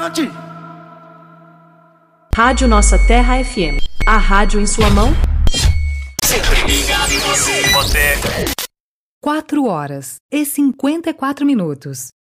Avante! Rádio Nossa Terra FM. A rádio em sua mão. Sempre ligado em você. 4h54.